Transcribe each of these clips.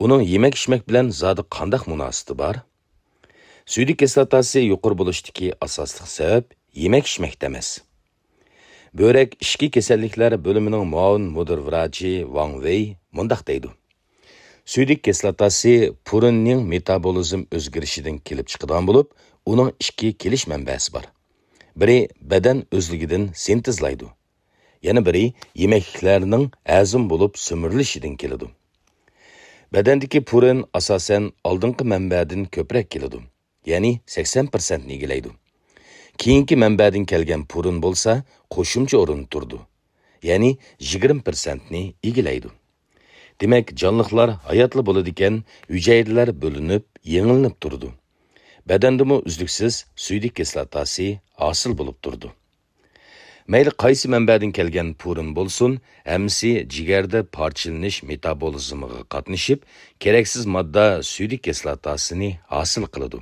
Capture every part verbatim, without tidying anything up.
Uning yemek-içmek bilan zodi qandaq munosabati bor? Suydik kislotasi yuqori bo'lishdagi asosli sabab yemek-içmekda emas. Börek ishki kasalliklar bo'limining muavin mudir vrachi Wang Wei mundaq deydi. Suydik kislotasi purinning metabolizm o'zgarishidan kelib chiqadigan bo'lib, uning ishki kelish manbasi bor. Biri badan o'zligidan sintezlaydi. Yana biri yemekliklarning azm bo'lib simirilishidan keladi. Badandagi purin asosan oldingi manbadan ko'proq keladi. Ya'ni sakson foiz ni egallaydi. Keyingi manbadan kelgan purin bo'lsa, qo'shimcha o'rin turdi. Ya'ni yigirma foiz ni egallaydi. Demak, jonliqlar hayotli bo'ladigan hujayralar bo'linib, yengillanib turdi. Badandimi uzluksiz suydik kislotasi hosil bo'lib turdi. Mayli qaysi manbadan kelgan purin bo'lsin, hammasi jigarda parchalanish metabolizmiga qatnashib, keraksiz modda suydik kislotasini hosil qiladi.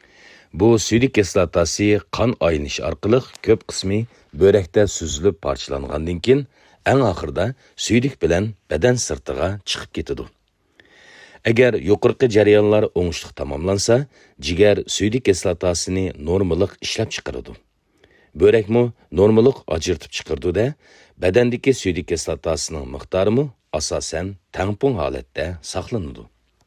Bu suydik kislotasi qon aylanishi orqali ko'p qismi börekda suzilib parchalangandan keyin eng oxirida suydik bilan badan sirtiga chiqib ketadi. Agar yuqorqi jarayonlar o'ngishli tamomlansa, jigar suydik kislotasini normalik ishlab chiqaradi. Börekmi normalik ajırtib chiqardi-da, badandagi suydik kislotasining miqdorimi asosan tangpung holatda saqlanadi.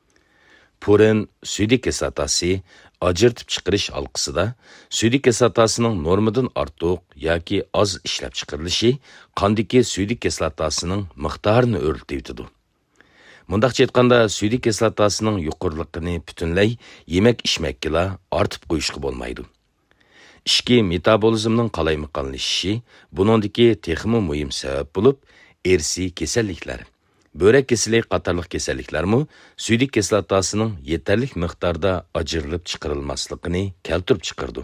Purin suydik kislotasi ajırtib chiqarish halqasida suydik kislotasining normadan ortiq yoki oz ishlab chiqarilishi qondagi suydik kislotasining miqdorini o'rtaydi. Mundaqcha aytganda, suydik kislotasining yuqorliligini butunlay yemek-içmekla ortib qo'yishga bo'lmaydi. Ishki metabolizmning qalaymiqanlashishi buningdagi texmi muhim sabab bo'lib, ersiy kasalliklar, böbrek kasallik qatorliq kasalliklarmi suydik kislotasining yetarli miqdorda ajrilib chiqarilmasligini keltirib chiqardi.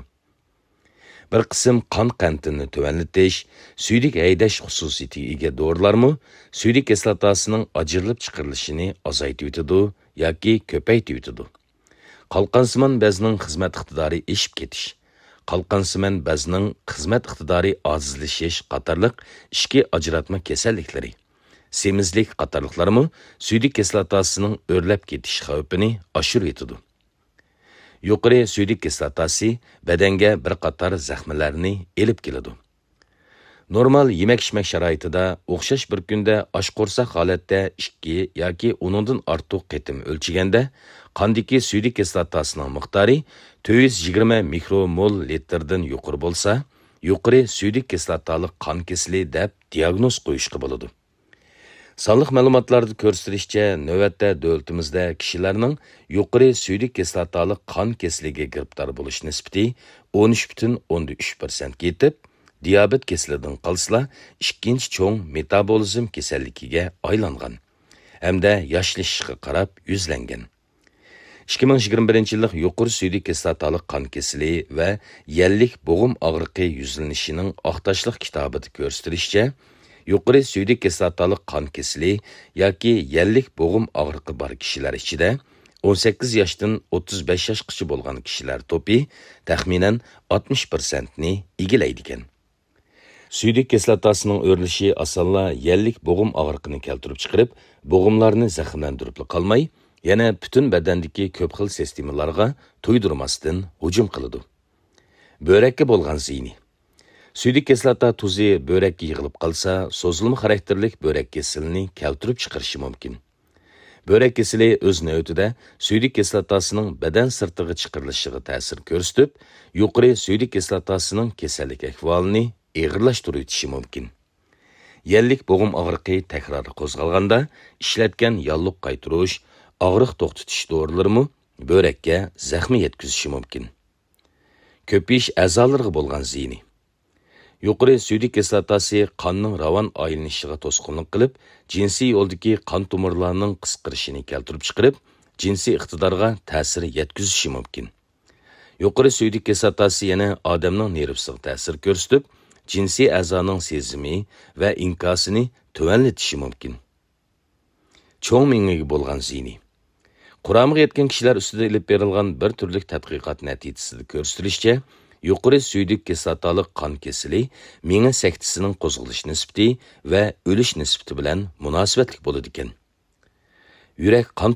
Bir qism qon qantini tuvanlatish, suydik haydash xususiyatiga ega dorilarmi suydik kislotasining ajrilib chiqarilishini azaytib yoki ko'paytib. Qalqansimon bezning xizmat iqtidori eshib ketish, qalqansimon bezning xizmat iqtidori ojizlashish qatorliq ishki ajratma kasalliklari, semizlik qatorliqlarmi suydik kislotasining o'rlab ketish xavfini oshirib. Yuqori suydik kislotasi badanga bir qator zaxmlarni elib keladi. Normal yemek-içmek sharoitida o'xshash bir kunda oshqo'rsoq holatda ikki yoki undan ortiq qitim o'lchiganda qondagi suydik kislotasining miqdori to'rt yuz yigirma mikromol litrdan yuqori bo'lsa, yuqori suydik kislotali qon kesili deb diagnoz qo'yishga bo'ladi. Sonliq ma'lumotlarda ko'rsatilishicha, navbatda davlatimizda kishilarning yuqori suydik kislotali qon kesiliga giribdor bo'lish nisbati o'n uch butun o'ndan uch foiz ketib, diabet kesilidan qolsa, ikkinchi cho'ng metabolizm kasalligiga aylangan hamda yoshlashishiga qarab yuzlangan. ikki ming yigirma birinchi yillik yuqori suydik kislotali qon kesili va yallik bo'g'im og'riqi yuzlanishining oqtashliq kitobida ko'rsatilishicha, yuqori suydik kislotali qon kesili yoki yallik bo'g'im og'riqi bor kishilar ichida o'n sakkiz yoshdan o'ttiz besh yoshgacha bo'lgan kishilar to'pi taxminan oltmish foiz ni egallaydi ekan. Suydik kislotasining o'rlishi asonla yallik bo'g'im og'riqini keltirib chiqarib, bo'g'imlarni zaxmlantirib qolmay, yana butun badandagi ko'p xil sistemalarga to'ydirmasdan hujum qiladi. Börekka bo'lgan ziyni. Suydik kislota tuzi börekka yig'ilib qolsa, so'zilma xarakterlik börek kesilini keltirib chiqarishi mumkin. Börek kesili o'z navbatida suydik kislotasining badan sirtiga chiqarilishiga ta'sir ko'rsatib, yuqori suydik kislotasining kasallik ahvolini og'irlashtiritishi mumkin. Yallik bo'g'im og'riqi takror qo'zg'alganda ishlatgan yalliq qaytirish, og'riq to'xtatish dorilarimi börekka zaxmi yetkazishi mumkin. Ko'pish a'zolariga bo'lgan ziyni. Yuqori suydik kislotasi qonning ravon aylanishiga to'sqinlik qilib, jinsiy yo'ldagi qon tomirlarining qisqarishini keltirib chiqarib, jinsiy iqtidorga ta'sir yetkazishi mumkin. Yuqori suydik kislotasi yana odamning nervisiga ta'sir ko'rsatib, jinsiy a'zoning sezimi va inkosini tuvanlatishi mumkin. Cho'ng mingiga bo'lgan ziyni. Quramiga yetgan kishilar ustida ilib berilgan bir turlik tadqiqot natijasida ko'rsatilishicha, yuqori suydik kislotali qon kesili miya saktisining qo'zg'alish nisbati va o'lish nisbati bilan munosabatli bo'ladi ekan. Yurak qon